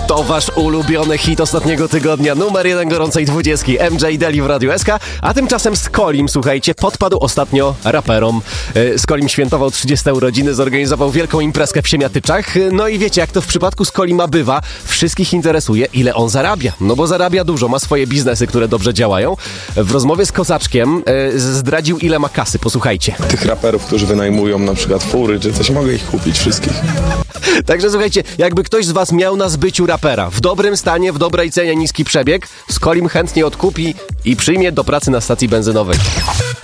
To wasz ulubiony hit ostatniego tygodnia, numer 1 gorącej 20, MJ Daily w Radiu SK, a tymczasem Skolim, słuchajcie, podpadł ostatnio raperom. Skolim świętował 30 urodziny, zorganizował wielką imprezkę w Siemiatyczach. No i wiecie, jak to w przypadku Skolima bywa, wszystkich interesuje, ile on zarabia. No bo zarabia dużo, ma swoje biznesy, które dobrze działają. W rozmowie z Kozaczkiem zdradził, ile ma kasy, posłuchajcie. Tych raperów, którzy wynajmują na przykład fury czy coś, mogę ich kupić wszystkich. Także słuchajcie, jakby ktoś z was miał na zbyciu rapera w dobrym stanie, w dobrej cenie, niski przebieg, Skolim chętnie odkupi i przyjmie do pracy na stacji benzynowej.